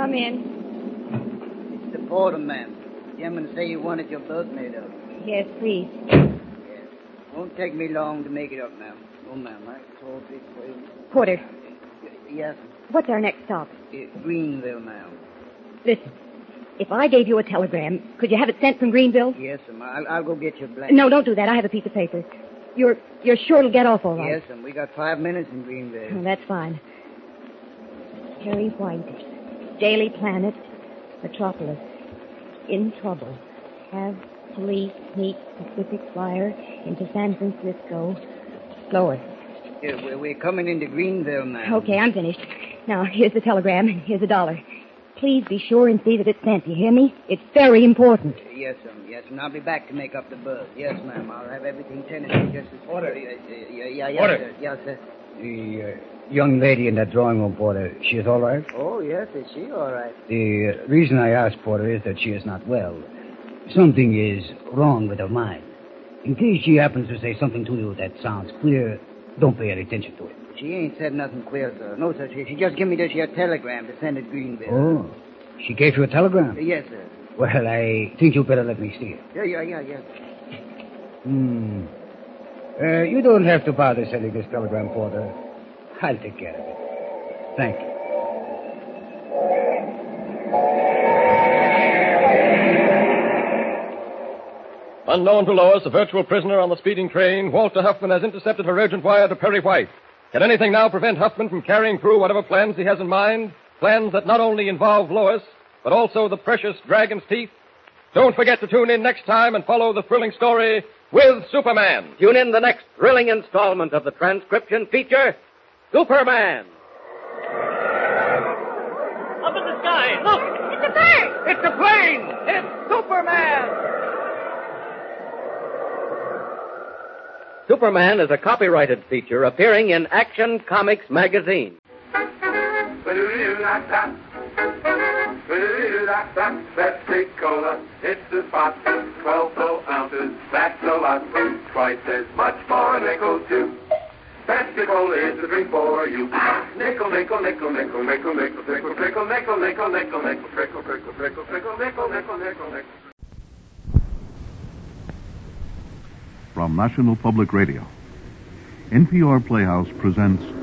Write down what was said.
Come in. It's the porter, ma'am. Gentlemen say you wanted your boat made up. Yes, please. Yes. Won't take me long to make it up, ma'am. Oh, ma'am, I told it for you. Porter, Yes, what's our next stop? Greenville, ma'am. Listen, if I gave you a telegram, could you have it sent from Greenville? Yes, ma'am. I'll go get your blanket. No, don't do that. I have a piece of paper. You're sure it'll get off all right? Yes, ma'am. We got 5 minutes in Greenville. Oh, that's fine. Terry White, Daily Planet, Metropolis. In trouble. Have police meet Pacific Flyer into San Francisco. Lois. Yeah, we're coming into Greenville, ma'am. Okay, I'm finished. Now, here's the telegram, and here's $1. Please be sure and see that it's sent. You hear me? It's very important. Yes, ma'am. Yes, and I'll be back to make up the buzz. Yes, ma'am. I'll have everything tended just as... Porter. Yes, Porter. sir. Yes, sir. The young lady in that drawing room, Porter, she is all right? Oh, yes, is she all right? The reason I asked, Porter, is that she is not well. Something is wrong with her mind. In case she happens to say something to you that sounds queer, don't pay any attention to it. She ain't said nothing queer, sir. No, sir. She just give me this here telegram to send to Greenville. Oh, she gave you a telegram? Yes, sir. Well, I think you better let me see it. Yeah. You don't have to bother sending this telegram, Porter. I'll take care of it. Thank you. Unknown to Lois, a virtual prisoner on the speeding train, Walter Huffman has intercepted her urgent wire to Perry White. Can anything now prevent Huffman from carrying through whatever plans he has in mind? Plans that not only involve Lois, but also the precious Dragon's Teeth? Don't forget to tune in next time and follow the thrilling story with Superman. Tune in the next thrilling installment of the transcription feature, Superman. Up in the sky, look! It's a bird! It's a plane! It's Superman! Superman is a copyrighted feature appearing in Action Comics magazine. Pepsi-Cola, it's the spot. 12 full ounces, that's a lot. Twice as much for a nickel, too. Pepsi-Cola is the drink for you. Nickel, nickel, nickel, nickel, nickel, nickel, nickel, nickel, nickel, nickel, nickel, nickel, nickel, nickel, nickel, nickel, nickel, nickel, nickel, nickel. From National Public Radio, NPR Playhouse presents